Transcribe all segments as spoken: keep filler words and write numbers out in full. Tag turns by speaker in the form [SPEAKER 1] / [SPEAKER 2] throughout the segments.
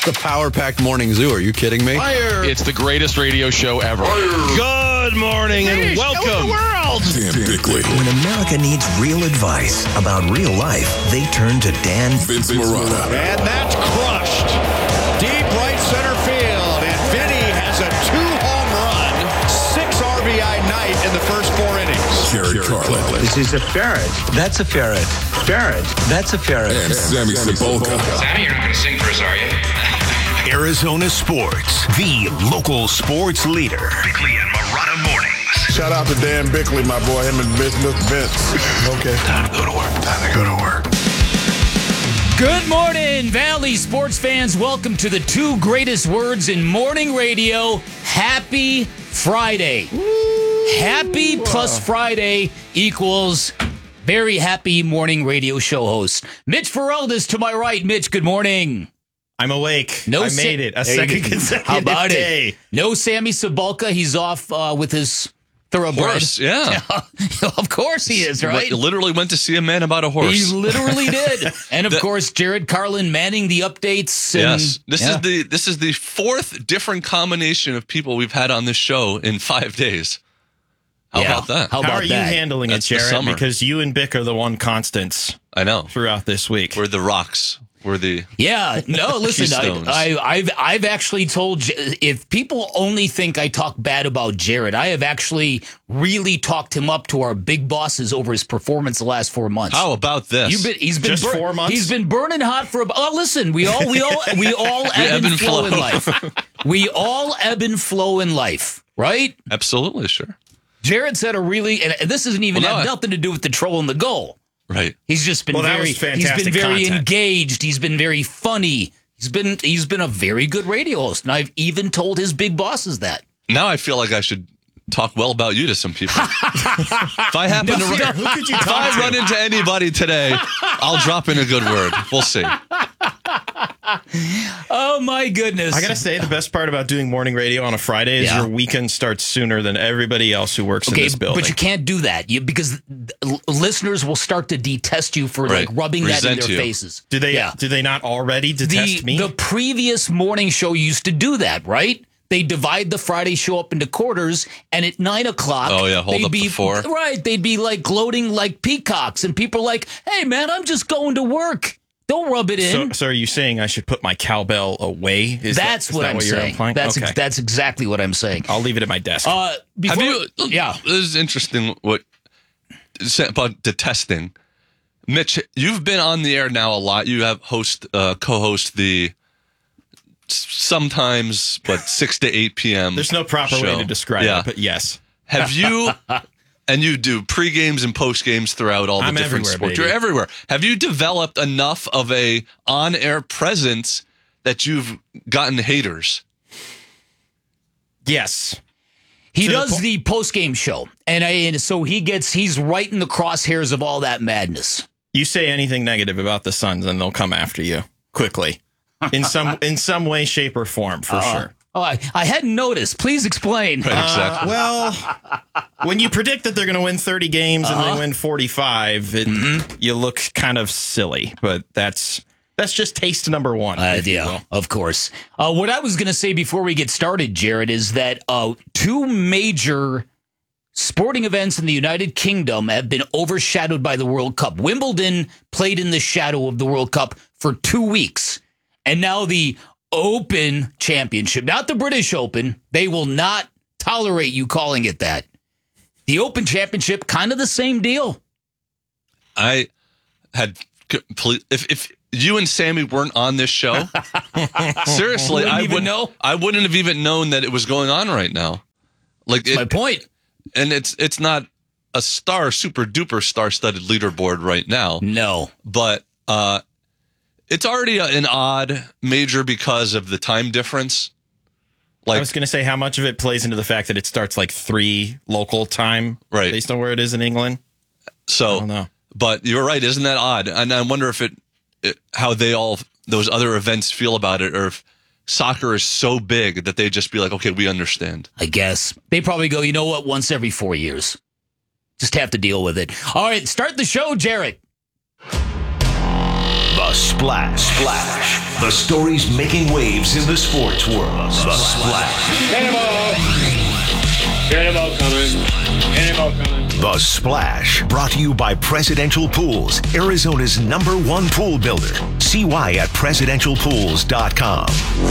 [SPEAKER 1] The power-packed morning zoo. Are you kidding me?
[SPEAKER 2] Fire.
[SPEAKER 3] It's the greatest radio show ever.
[SPEAKER 2] Fire.
[SPEAKER 3] Good morning and welcome.
[SPEAKER 2] Show the world. Dan Bickley.
[SPEAKER 4] When America needs real advice about real life, they turn to Dan
[SPEAKER 2] Vince Marotta.
[SPEAKER 5] And that's crushed. Deep right center field. And Vinny has a two-home run, six R B I night in the first four innings.
[SPEAKER 2] Jared Carlin.
[SPEAKER 6] This is a ferret. That's a ferret. Ferret. That's a ferret.
[SPEAKER 2] And Sammy Sepulka.
[SPEAKER 7] Sammy, you're not going to sing for us, are you?
[SPEAKER 8] Arizona Sports, the local sports leader. Bickley and Marotta Mornings.
[SPEAKER 9] Shout out to Dan Bickley, my boy, him and Business Vince. Okay.
[SPEAKER 8] Time to go to work. Time to go to work.
[SPEAKER 10] Good morning, Valley sports fans. Welcome to the two greatest words in morning radio. Happy Friday. Woo. Happy plus Friday equals very happy morning radio show host. Mitch Ferraldis to my right. Mitch, good morning.
[SPEAKER 11] I'm awake.
[SPEAKER 10] No
[SPEAKER 11] I
[SPEAKER 10] Sa-
[SPEAKER 11] made it. A
[SPEAKER 10] There
[SPEAKER 11] second
[SPEAKER 10] you go.
[SPEAKER 11] consecutive
[SPEAKER 10] How about
[SPEAKER 11] day.
[SPEAKER 10] it? No Sammy Sabulka. He's off uh, with his thoroughbred.
[SPEAKER 3] Horse, yeah.
[SPEAKER 10] Of course he is, right?
[SPEAKER 3] Li- Literally went to see a man about a horse.
[SPEAKER 10] He literally did. And of
[SPEAKER 3] The-
[SPEAKER 10] course, Jared Carlin manning the updates. And,
[SPEAKER 3] Yes, this
[SPEAKER 10] yeah.
[SPEAKER 3] is the this is the fourth different combination of people we've had on this show in five days. How
[SPEAKER 10] Yeah.
[SPEAKER 3] about that?
[SPEAKER 10] How
[SPEAKER 11] How
[SPEAKER 10] about
[SPEAKER 11] are
[SPEAKER 10] that?
[SPEAKER 11] you handling
[SPEAKER 3] That's
[SPEAKER 11] it,
[SPEAKER 3] the
[SPEAKER 11] Jared?
[SPEAKER 3] summer.
[SPEAKER 11] Because you and Bick are the one constants
[SPEAKER 3] I know.
[SPEAKER 11] throughout this week.
[SPEAKER 3] We're the rocks. We're the
[SPEAKER 10] Yeah, no, listen,
[SPEAKER 3] Keystones.
[SPEAKER 10] I, I, I've I've actually told, J- if people only think I talk bad about Jared, I have actually really talked him up to our big bosses over his performance the last four months.
[SPEAKER 3] How about this?
[SPEAKER 10] You've been, he's been
[SPEAKER 11] Just
[SPEAKER 10] bur-
[SPEAKER 11] four months?
[SPEAKER 10] He's been burning hot for. A, oh, listen, we all we all we all ebb and flow in life. We all ebb and flow in life, right?
[SPEAKER 3] Absolutely, sure.
[SPEAKER 10] Jared said a really, and this doesn't even
[SPEAKER 3] Well, no,
[SPEAKER 10] have
[SPEAKER 3] I-
[SPEAKER 10] nothing to do with the troll and the goal.
[SPEAKER 3] Right.
[SPEAKER 10] He's just been
[SPEAKER 11] Well, that
[SPEAKER 10] very.
[SPEAKER 11] was fantastic
[SPEAKER 10] He's been very
[SPEAKER 11] content.
[SPEAKER 10] engaged. He's been very funny. He's been he's been a very good radio host, and I've even told his big bosses that.
[SPEAKER 3] Now I feel like I should talk well about you to some people. If I happen to run,
[SPEAKER 11] Who could you
[SPEAKER 3] if
[SPEAKER 11] talk
[SPEAKER 3] I
[SPEAKER 11] to?
[SPEAKER 3] run into anybody today, I'll drop in a good word. We'll see.
[SPEAKER 10] Oh my goodness!
[SPEAKER 11] I gotta say, the best part about doing morning radio on a Friday is
[SPEAKER 10] Yeah.
[SPEAKER 11] your weekend starts sooner than everybody else who works in
[SPEAKER 10] Okay,
[SPEAKER 11] this building.
[SPEAKER 10] but you can't do that you, because l- listeners will start to detest you for
[SPEAKER 3] Right.
[SPEAKER 10] like rubbing that in
[SPEAKER 3] Resent
[SPEAKER 10] their
[SPEAKER 3] you.
[SPEAKER 10] faces.
[SPEAKER 11] do they?
[SPEAKER 10] Yeah.
[SPEAKER 11] Do they not already detest
[SPEAKER 10] the,
[SPEAKER 11] me?
[SPEAKER 10] The previous morning show used to do that, right? They divide the Friday show up into quarters, and at nine o'clock,
[SPEAKER 3] Oh, yeah, hold
[SPEAKER 10] they'd
[SPEAKER 3] up
[SPEAKER 10] be
[SPEAKER 3] the four.
[SPEAKER 10] right. They'd be like gloating like peacocks, and people are like, "Hey, man, I'm just going to work. Don't rub it
[SPEAKER 11] so,
[SPEAKER 10] in."
[SPEAKER 11] so are you saying I should put my cowbell away? Is
[SPEAKER 10] that's
[SPEAKER 11] that, is
[SPEAKER 10] what
[SPEAKER 11] that
[SPEAKER 10] I'm
[SPEAKER 11] what you're
[SPEAKER 10] saying.
[SPEAKER 11] implying?
[SPEAKER 10] That's
[SPEAKER 11] okay.
[SPEAKER 10] ex- that's exactly what I'm saying.
[SPEAKER 11] I'll leave it at my desk.
[SPEAKER 10] Uh, before,
[SPEAKER 3] Have you?
[SPEAKER 10] Yeah.
[SPEAKER 3] This is interesting. What about detesting, Mitch? You've been on the air now a lot. You have host, uh, co-host the sometimes, but six to eight p.m.
[SPEAKER 11] There's no proper
[SPEAKER 3] show.
[SPEAKER 11] way to describe
[SPEAKER 3] Yeah.
[SPEAKER 11] it, but yes.
[SPEAKER 3] Have you? And you do pre-games and post-games throughout all the
[SPEAKER 11] I'm
[SPEAKER 3] different
[SPEAKER 11] everywhere,
[SPEAKER 3] sports.
[SPEAKER 11] baby.
[SPEAKER 3] You're everywhere. Have you developed enough of a on-air presence that you've gotten haters?
[SPEAKER 11] Yes.
[SPEAKER 10] He
[SPEAKER 11] To the
[SPEAKER 10] does
[SPEAKER 11] po-
[SPEAKER 10] the post game show, and, I, and so he gets he's right in the crosshairs of all that madness.
[SPEAKER 11] You say anything negative about the Suns, and they'll come after you quickly, in some in some way, shape, or form, for sure.
[SPEAKER 10] Oh, I, I hadn't noticed. Please explain.
[SPEAKER 3] Right, exactly.
[SPEAKER 11] Well, when you predict that they're going to win thirty games and
[SPEAKER 10] Uh-huh.
[SPEAKER 11] they win forty-five, it, you look kind of silly. But that's that's just taste number one.
[SPEAKER 10] Uh,
[SPEAKER 11] if you
[SPEAKER 10] yeah,
[SPEAKER 11] will.
[SPEAKER 10] of course. Uh, what I was going to say before we get started, Jared, is that uh, two major sporting events in the United Kingdom have been overshadowed by the World Cup. Wimbledon played in the shadow of the World Cup for two weeks. And now the Open Championship, not the British Open, they will not tolerate you calling it that. The Open Championship, kind of the same deal.
[SPEAKER 3] I had complete. If if you and Sammy weren't on this show, seriously,
[SPEAKER 10] Wouldn't
[SPEAKER 3] I
[SPEAKER 10] even
[SPEAKER 3] would
[SPEAKER 10] know?
[SPEAKER 3] I wouldn't have even known that it was going on right now. Like
[SPEAKER 10] That's my
[SPEAKER 3] it,
[SPEAKER 10] point.
[SPEAKER 3] and it's it's not a star, super duper star studded leaderboard right now,
[SPEAKER 10] No.
[SPEAKER 3] but uh, it's already a, an odd major because of the time difference.
[SPEAKER 11] I
[SPEAKER 3] Like
[SPEAKER 11] was going to say how much of it plays into the fact that it starts like three local time,
[SPEAKER 3] Right.
[SPEAKER 11] based on where it is in England.
[SPEAKER 3] so,
[SPEAKER 11] I don't know.
[SPEAKER 3] but you're right, isn't that odd? And I wonder if it, it how they all those other events feel about it, or if soccer is so big that they just be like, okay, we understand.
[SPEAKER 10] I guess. They probably go, you know what, once every four years. Just have to deal with it. All right, start the show, Jared.
[SPEAKER 8] The Splash. Splash. The stories making waves in the sports world. The Splash.
[SPEAKER 12] Cannonball. Cannonball coming. Cannonball coming.
[SPEAKER 8] The Splash. Brought to you by Presidential Pools, Arizona's number one pool builder. See why at presidential pools dot com.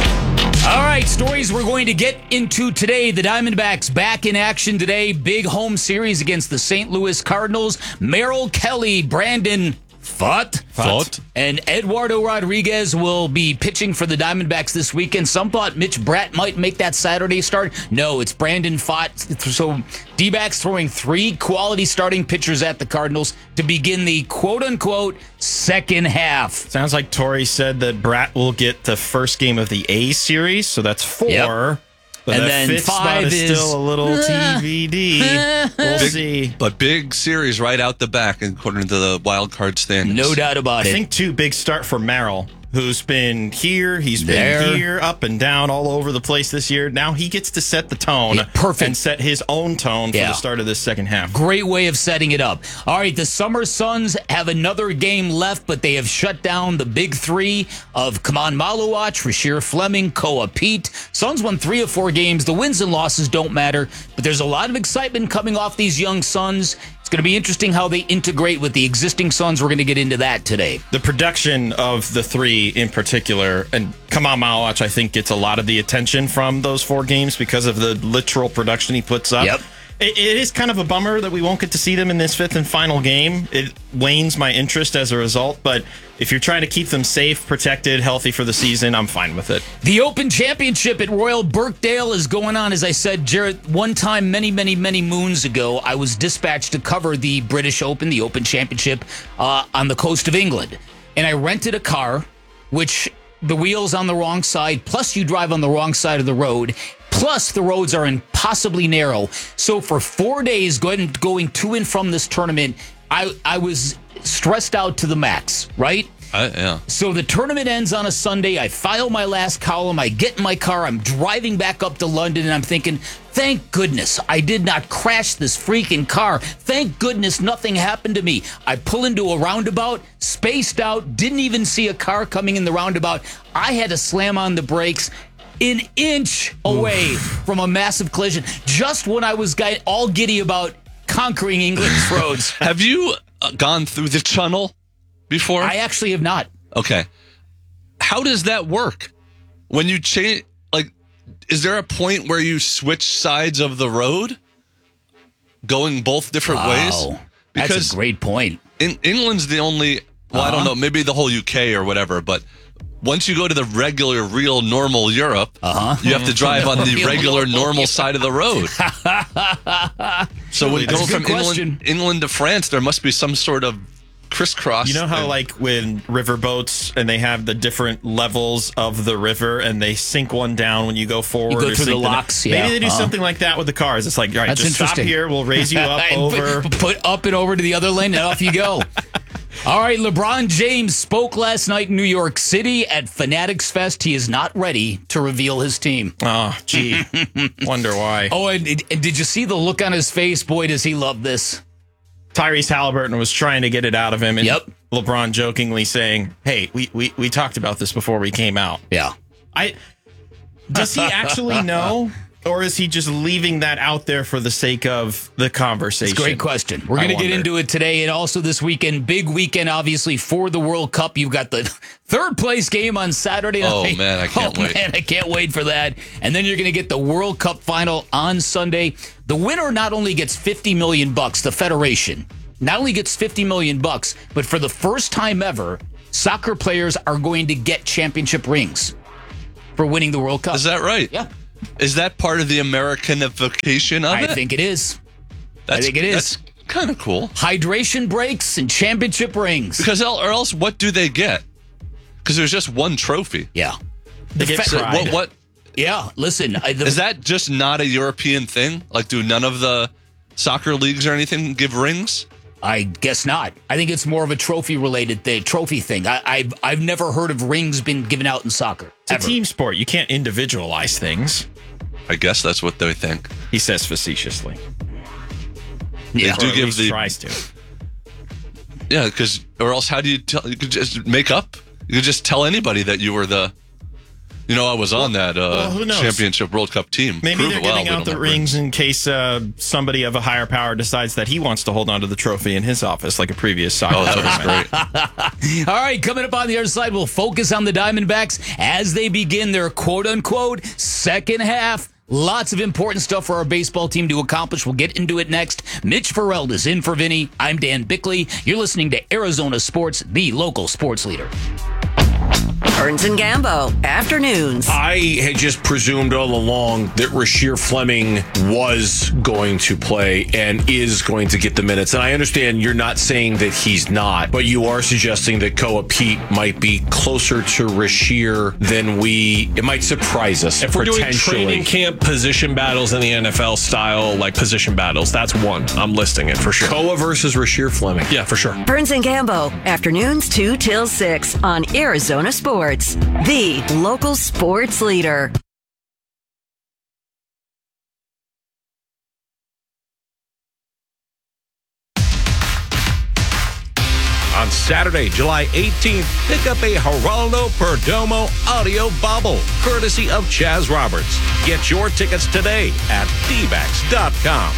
[SPEAKER 10] All right, stories we're going to get into today. The Diamondbacks back in action today. Big home series against the Saint Louis Cardinals. Merrill Kelly, Brandon Pfaadt,
[SPEAKER 3] Pfaadt,
[SPEAKER 10] and Eduardo Rodriguez will be pitching for the Diamondbacks this weekend. Some thought Mitch Bratt might make that Saturday start. No, it's Brandon Pfaadt. So D-backs throwing three quality starting pitchers at the Cardinals to begin the quote-unquote second half.
[SPEAKER 11] Sounds like Torrey said that Bratt will get the first game of the A series, so that's four.
[SPEAKER 10] Yep.
[SPEAKER 11] But
[SPEAKER 10] and
[SPEAKER 11] that
[SPEAKER 10] then
[SPEAKER 11] fifth
[SPEAKER 10] five
[SPEAKER 11] spot is,
[SPEAKER 10] is
[SPEAKER 11] still a little T B D. We'll
[SPEAKER 3] big,
[SPEAKER 11] see.
[SPEAKER 3] But big series right out the back, according to the wild card standings.
[SPEAKER 10] No doubt about
[SPEAKER 11] I
[SPEAKER 10] it.
[SPEAKER 11] think, too, big start for Merrill, who's been here, he's
[SPEAKER 10] There.
[SPEAKER 11] been here, up and down, all over the place this year. Now he gets to set the tone.
[SPEAKER 10] Yeah, perfect.
[SPEAKER 11] And set his own tone for
[SPEAKER 10] Yeah.
[SPEAKER 11] the start of this second half.
[SPEAKER 10] Great way of setting it up. All right, the Summer Suns have another game left, but they have shut down the big three of Kaman Malawach, Rasheer Fleming, Koa Pete. Suns won three of four games. The wins and losses don't matter, but there's a lot of excitement coming off these young Suns. It's going to be interesting how they integrate with the existing Suns. We're going to get into that today.
[SPEAKER 11] The production of the three in particular, and Kaman Malawach, I think, gets a lot of the attention from those four games because of the literal production he puts up.
[SPEAKER 10] Yep.
[SPEAKER 11] It, it is kind of a bummer that we won't get to see them in this fifth and final game. It wanes my interest as a result, but if you're trying to keep them safe, protected, healthy for the season, I'm fine with it.
[SPEAKER 10] The Open Championship at Royal Birkdale is going on. As I said, Jarrett, one time many, many, many moons ago, I was dispatched to cover the British Open, the Open Championship, uh, on the coast of England. And I rented a car, which the wheel's on the wrong side, plus you drive on the wrong side of the road, plus the roads are impossibly narrow. So for four days going, going to and from this tournament, I, I was stressed out to the max, right?
[SPEAKER 3] Uh, yeah.
[SPEAKER 10] So the tournament ends on a Sunday. I file my last column. I get in my car. I'm driving back up to London, and I'm thinking, thank goodness I did not crash this freaking car. Thank goodness nothing happened to me. I pull into a roundabout, spaced out, didn't even see a car coming in the roundabout. I had to slam on the brakes an inch away Oof. from a massive collision, just when I was all giddy about conquering England's roads.
[SPEAKER 3] Have you uh, gone through the tunnel before?
[SPEAKER 10] I actually have not.
[SPEAKER 3] Okay. How does that work? When you change, like, is there a point where you switch sides of the road? Going both different
[SPEAKER 10] wow.
[SPEAKER 3] ways? Because
[SPEAKER 10] that's a great point.
[SPEAKER 3] In, England's the only, well, uh-huh. I don't know, maybe the whole U K or whatever, but once you go to the regular, real, normal Europe,
[SPEAKER 10] uh-huh.
[SPEAKER 3] you have to drive on the regular, normal side of the road. So when going from England, England to France, there must be some sort of crisscross.
[SPEAKER 11] You know how,
[SPEAKER 3] and,
[SPEAKER 11] like, when river boats and they have the different levels of the river and they sink one down when you go forward?
[SPEAKER 10] You go
[SPEAKER 11] or
[SPEAKER 10] through the
[SPEAKER 11] sink
[SPEAKER 10] locks,
[SPEAKER 11] the,
[SPEAKER 10] yeah.
[SPEAKER 11] Maybe they do
[SPEAKER 10] uh-huh.
[SPEAKER 11] something like that with the cars. It's like, all right,
[SPEAKER 10] That's
[SPEAKER 11] just stop here. We'll raise you up over.
[SPEAKER 10] Put, put up and over to the other lane, and off you go. All right, LeBron James spoke last night in New York City at Fanatics Fest. He is not ready to reveal his team.
[SPEAKER 11] Oh, gee. Wonder why.
[SPEAKER 10] Oh, and, and did you see the look on his face? Boy, does he love this.
[SPEAKER 11] Tyrese Halliburton was trying to get it out of him, and
[SPEAKER 10] yep.
[SPEAKER 11] LeBron jokingly saying, hey, we, we, we talked about this before we came out.
[SPEAKER 10] Yeah.
[SPEAKER 11] I Does he actually know? Or is he just leaving that out there for the sake of the conversation?
[SPEAKER 10] It's a great question. We're going to get into it today. And also this weekend, big weekend, obviously, for the World Cup. You've got the third place game on Saturday night.
[SPEAKER 3] Oh, man, I can't
[SPEAKER 10] oh,
[SPEAKER 3] wait.
[SPEAKER 10] man, I can't wait for that. And then you're going to get the World Cup final on Sunday. The winner not only gets fifty million bucks, the Federation not only gets fifty million bucks, but for the first time ever, soccer players are going to get championship rings for winning the World Cup.
[SPEAKER 3] Is that right?
[SPEAKER 10] Yeah.
[SPEAKER 3] Is that part of the Americanification of
[SPEAKER 10] I
[SPEAKER 3] it?
[SPEAKER 10] I think it is.
[SPEAKER 3] That's,
[SPEAKER 10] I think it is.
[SPEAKER 3] That's kind of cool.
[SPEAKER 10] Hydration breaks and championship rings.
[SPEAKER 3] Because or else, what do they get? Because there's just one trophy.
[SPEAKER 10] Yeah.
[SPEAKER 11] They get
[SPEAKER 3] so
[SPEAKER 11] pride.
[SPEAKER 3] what, what?
[SPEAKER 10] Yeah, listen. I, the,
[SPEAKER 3] is that just not a European thing? Like, do none of the soccer leagues or anything give rings?
[SPEAKER 10] I guess not. I think it's more of a trophy-related thing, trophy thing. I, I've I've never heard of rings being given out in soccer.
[SPEAKER 11] It's
[SPEAKER 10] ever.
[SPEAKER 11] a team sport. You can't individualize things.
[SPEAKER 3] I guess that's what they think.
[SPEAKER 11] He says facetiously.
[SPEAKER 10] Yeah,
[SPEAKER 3] they do
[SPEAKER 11] or
[SPEAKER 3] give the
[SPEAKER 11] tries to.
[SPEAKER 3] Yeah, because or else how do you tell? You could just make up. You could just tell anybody that you were the, you know, I was on that uh,
[SPEAKER 11] well, who knows?
[SPEAKER 3] championship World Cup team.
[SPEAKER 11] Maybe
[SPEAKER 3] Prove
[SPEAKER 11] they're
[SPEAKER 3] it well,
[SPEAKER 11] giving
[SPEAKER 3] we
[SPEAKER 11] out
[SPEAKER 3] don't
[SPEAKER 11] the
[SPEAKER 3] have
[SPEAKER 11] rings in case uh, somebody of a higher power decides that he wants to hold on to the trophy in his office, like a previous soccer.
[SPEAKER 3] Oh, that
[SPEAKER 11] tournament.
[SPEAKER 3] was great.
[SPEAKER 10] All right, coming up on the other side, we'll focus on the Diamondbacks as they begin their quote-unquote second half. Lots of important stuff for our baseball team to accomplish. We'll get into it next. Mitch Farrell is in for Vinny. I'm Dan Bickley. You're listening to Arizona Sports, the local sports leader.
[SPEAKER 13] Burns and Gambo, afternoons.
[SPEAKER 14] I had just presumed all along that Rasheer Fleming was going to play and is going to get the minutes. And I understand you're not saying that he's not, but you are suggesting that Koa Pete might be closer to Rasheer than we, it might surprise us.
[SPEAKER 15] If we're doing
[SPEAKER 14] potentially.
[SPEAKER 15] training camp position battles in the N F L style, like position battles, that's one. I'm listing it for sure.
[SPEAKER 14] Koa versus Rasheer Fleming.
[SPEAKER 15] Yeah, for sure.
[SPEAKER 13] Burns and Gambo, afternoons two till six on Arizona Sports, the local sports leader.
[SPEAKER 16] On Saturday, July eighteenth, pick up a Geraldo Perdomo audio bobble, courtesy of Chaz Roberts. Get your tickets today at D backs dot com.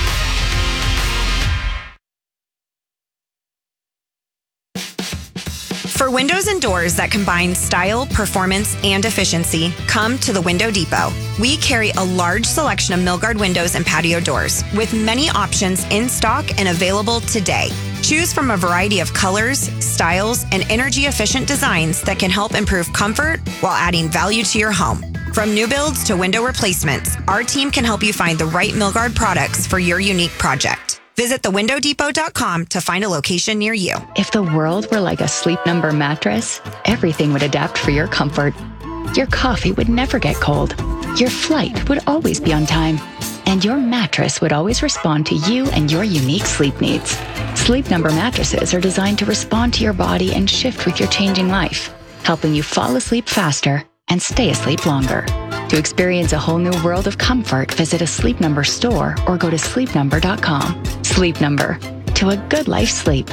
[SPEAKER 17] For windows and doors that combine style, performance, and efficiency, come to the Window Depot. We carry a large selection of Milgard windows and patio doors, with many options in stock and available today. Choose from a variety of colors, styles, and energy-efficient designs that can help improve comfort while adding value to your home. From new builds to window replacements, our team can help you find the right Milgard products for your unique project. Visit the window depot dot com to find a location near you.
[SPEAKER 18] If the world were like a Sleep Number mattress, everything would adapt for your comfort. Your coffee would never get cold. Your flight would always be on time. And your mattress would always respond to you and your unique sleep needs. Sleep Number mattresses are designed to respond to your body and shift with your changing life, helping you fall asleep faster and stay asleep longer. To experience a whole new world of comfort, visit a Sleep Number store or go to sleep number dot com. Sleep Number, to a good life sleep.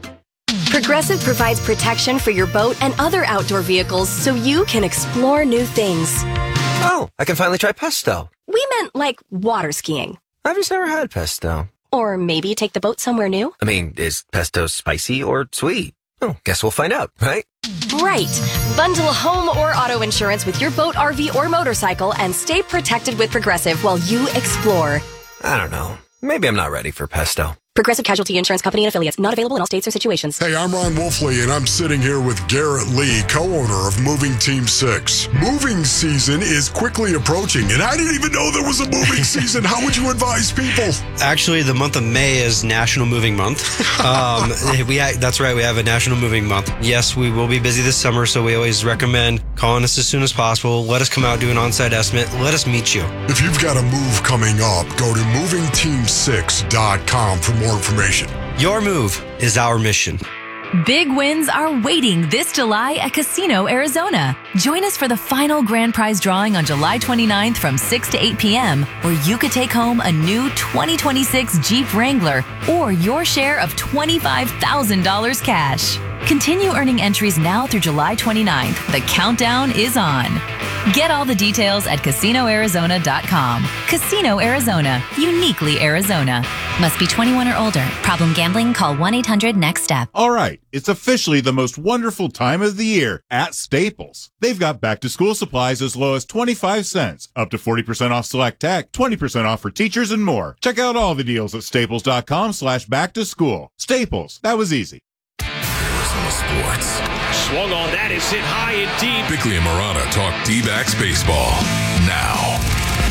[SPEAKER 19] Progressive provides protection for your boat and other outdoor vehicles so you can explore new things.
[SPEAKER 20] Oh, I can finally try pesto.
[SPEAKER 19] We meant like water skiing.
[SPEAKER 20] I've just never had pesto.
[SPEAKER 19] Or maybe take the boat somewhere new.
[SPEAKER 20] I mean, is pesto spicy or sweet? Oh, guess we'll find out, right?
[SPEAKER 19] Right. Bundle home or auto insurance with your boat, R V, or motorcycle and stay protected with Progressive while you explore.
[SPEAKER 20] I don't know. Maybe I'm not ready for pesto.
[SPEAKER 19] Progressive Casualty Insurance Company and affiliates. Not available in all states or situations.
[SPEAKER 9] Hey, I'm Ron Wolfley, and I'm sitting here with Garrett Lee, co-owner of Moving Team six. Moving season is quickly approaching, and I didn't even know there was a moving season. How would you advise people?
[SPEAKER 21] Actually, the month of May is National Moving Month. Um, we ha- That's right, we have a National Moving Month. Yes, we will be busy this summer, so we always recommend calling us as soon as possible. Let us come out, do an on-site estimate. Let us meet you.
[SPEAKER 9] If you've got a move coming up, go to moving team six dot com for more information.
[SPEAKER 21] Your move is our mission.
[SPEAKER 22] Big wins are waiting this July at Casino Arizona. Join us for the final grand prize drawing on July twenty-ninth from six to eight p.m., where you could take home a new twenty twenty-six Jeep Wrangler or your share of twenty-five thousand dollars cash. Continue earning entries now through July twenty-ninth. The countdown is on. Get all the details at casino arizona dot com. Casino Arizona, uniquely Arizona. Must be twenty-one or older. Problem gambling? Call one eight hundred next step.
[SPEAKER 23] All right, it's officially the most wonderful time of the year at Staples. They've got back-to-school supplies as low as twenty-five cents, up to forty percent off select tech, twenty percent off for teachers, and more. Check out all the deals at staples dot com slash back to school. Staples, that was easy.
[SPEAKER 2] Arizona Sports.
[SPEAKER 15] Swung on that, is hit high and deep.
[SPEAKER 2] Bickley and Murata talk D-backs baseball now.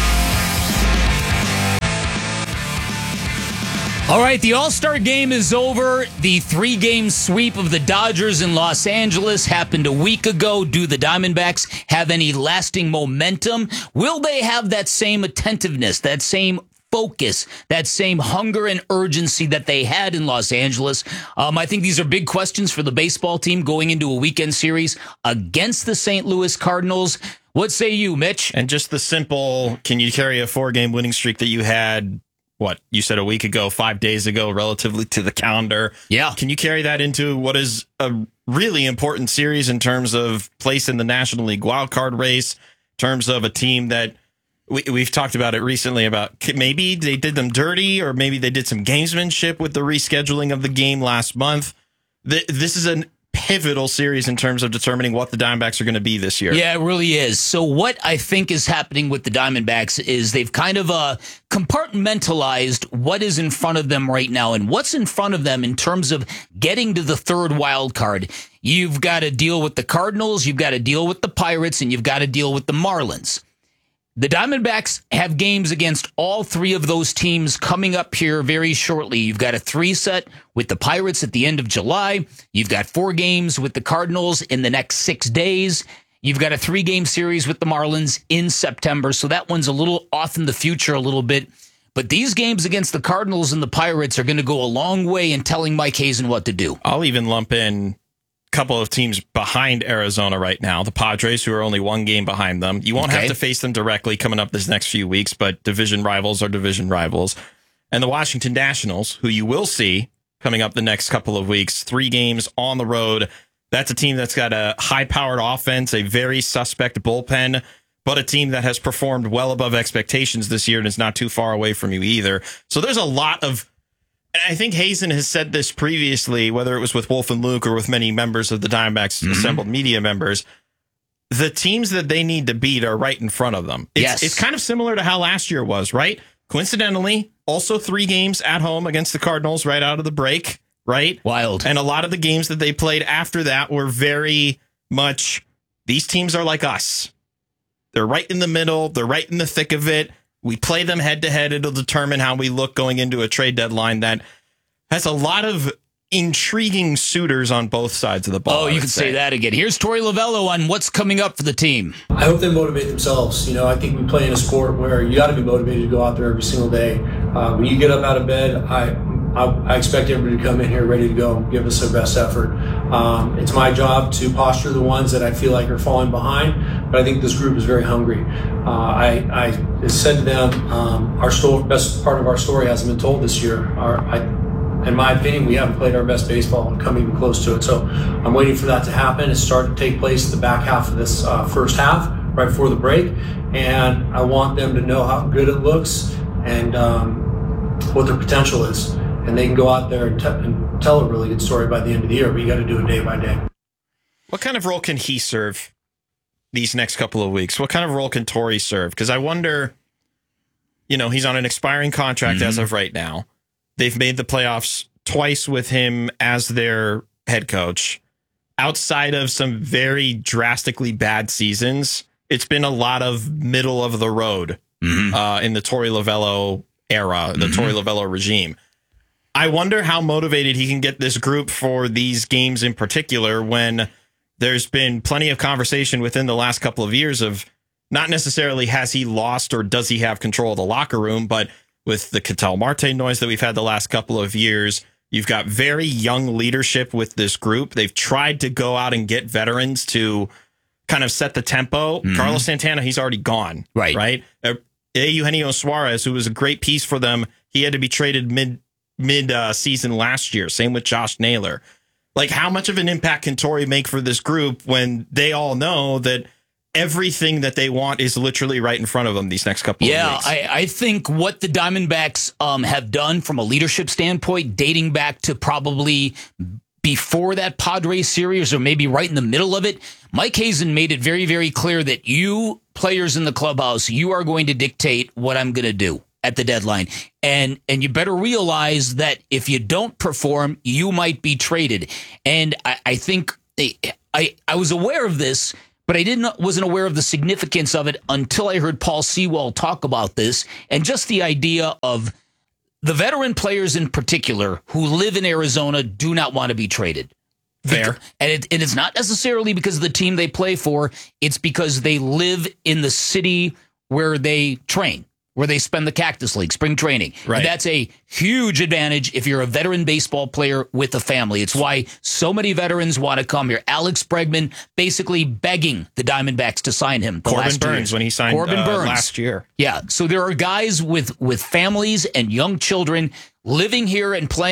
[SPEAKER 10] All right, the All-Star game is over. The three-game sweep of the Dodgers in Los Angeles happened a week ago. Do the Diamondbacks have any lasting momentum? Will they have that same attentiveness, that same focus, that same hunger and urgency that they had in Los Angeles? Um, I think these are big questions for the baseball team going into a weekend series against the Saint Louis Cardinals. What say you, Mitch?
[SPEAKER 11] And just the simple, can you carry a four-game winning streak that you had what you said a week ago, five days ago, relatively to the calendar.
[SPEAKER 10] Yeah.
[SPEAKER 11] Can you carry that into what is a really important series in terms of place in the National League wildcard race, in terms of a team that we, we've talked about it recently about maybe they did them dirty or maybe they did some gamesmanship with the rescheduling of the game last month. This is a pivotal series in terms of determining what the Diamondbacks are going to be this year.
[SPEAKER 10] Yeah, it really is. So what I think is happening with the Diamondbacks is they've kind of uh, compartmentalized what is in front of them right now. And what's in front of them in terms of getting to the third wild card. You've got to deal with the Cardinals, you've got to deal with the Pirates, and you've got to deal with the Marlins. The Diamondbacks have games against all three of those teams coming up here very shortly. You've got a three set with the Pirates at the end of July. You've got four games with the Cardinals in the next six days. You've got a three-game series with the Marlins in September. So that one's a little off in the future a little bit. But these games against the Cardinals and the Pirates are going to go a long way in telling Mike Hazen what to do.
[SPEAKER 11] I'll even lump in couple of teams behind Arizona right now. The Padres, who are only one game behind them. You won't okay. have to face them directly coming up this next few weeks, but division rivals are division rivals. And the Washington Nationals, who you will see coming up the next couple of weeks. Three games on the road. That's a team that's got a high-powered offense, a very suspect bullpen, but a team that has performed well above expectations this year and is not too far away from you either. So there's a lot of I think Hazen has said this previously, whether it was with Wolf and Luke or with many members of the Diamondbacks mm-hmm. assembled media members. The teams that they need to beat are right in front of them. It's,
[SPEAKER 10] yes.
[SPEAKER 11] it's kind of similar to how last year was, right? Coincidentally, also three games at home against the Cardinals right out of the break, right?
[SPEAKER 10] Wild.
[SPEAKER 11] And a lot of the games that they played after that were very much, these teams are like us. They're right in the middle. They're right in the thick of it. We play them head to head. It'll determine how we look going into a trade deadline that has a lot of intriguing suitors on both sides of the ball.
[SPEAKER 10] Oh, you can say. say that again. Here's Torey Lovello on what's coming up for the team.
[SPEAKER 1] I hope they motivate themselves. You know, I think we play in a sport where you got to be motivated to go out there every single day. Uh, when you get up out of bed, I, I I expect everybody to come in here ready to go and give us their best effort. Um, it's my job to posture the ones that I feel like are falling behind, but I think this group is very hungry. Uh, I, I said to them, um, our story, best part of our story hasn't been told this year. Our, I, in my opinion, we haven't played our best baseball and come even close to it. So I'm waiting for that to happen. It's starting to take place in the back half of this uh, first half, right before the break. And I want them to know how good it looks and um, what their potential is. And they can go out there and, t- and tell a really good story by the end of the year, but you got to do it day by day.
[SPEAKER 11] What kind of role can he serve these next couple of weeks? What kind of role can Torey serve? Because I wonder, you know, he's on an expiring contract mm-hmm. as of right now. They've made the playoffs twice with him as their head coach. Outside of some very drastically bad seasons, it's been a lot of middle of the road mm-hmm. uh, in the Torey Lovello era, the mm-hmm. Torey Lovello regime. I wonder how motivated he can get this group for these games in particular when there's been plenty of conversation within the last couple of years of not necessarily has he lost or does he have control of the locker room, but with the Ketel Marte noise that we've had the last couple of years, you've got very young leadership with this group. They've tried to go out and get veterans to kind of set the tempo. Mm-hmm. Carlos Santana, he's already gone.
[SPEAKER 10] Right.
[SPEAKER 11] Right. Uh, Eugenio Suarez, who was a great piece for them, he had to be traded mid mid uh, season last year. Same with Josh Naylor. Like, how much of an impact can Torey make for this group when they all know that everything that they want is literally right in front of them these next couple
[SPEAKER 10] yeah,
[SPEAKER 11] of weeks?
[SPEAKER 10] Yeah, I, I think what the Diamondbacks um, have done from a leadership standpoint, dating back to probably before that Padres series or maybe right in the middle of it, Mike Hazen made it very, very clear that you players in the clubhouse, you are going to dictate what I'm going to do at the deadline. And and you better realize that if you don't perform, you might be traded. And I, I think I, I was aware of this, but I didn't wasn't aware of the significance of it until I heard Paul Sewald talk about this and just the idea of the veteran players in particular who live in Arizona do not want to be traded.
[SPEAKER 11] Fair.
[SPEAKER 10] And, it, and it's not necessarily because of the team they play for. It's because they live in the city where they train, where they spend the Cactus League, spring training.
[SPEAKER 11] Right.
[SPEAKER 10] And that's a huge advantage if you're a veteran baseball player with a family. It's why so many veterans want to come here. Alex Bregman basically begging the Diamondbacks to sign him. The
[SPEAKER 11] Corbin
[SPEAKER 10] last two
[SPEAKER 11] Burns
[SPEAKER 10] years.
[SPEAKER 11] when he signed
[SPEAKER 10] Corbin
[SPEAKER 11] uh,
[SPEAKER 10] Burns.
[SPEAKER 11] last year.
[SPEAKER 10] Yeah. So there are guys with, with families and young children living here and playing